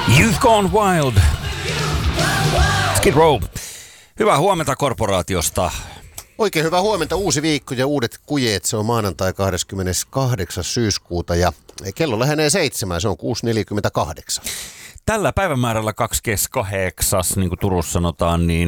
You've Gone Wild. Skid Row. Hyvää huomenta korporaatiosta. Oikein hyvää huomenta. Uusi viikko ja uudet kujeet. Se on maanantai 28. syyskuuta ja kello lähenee 7. Se on 6.48. Tällä päivämäärällä 2.8, niin kuin Turussa sanotaan, niin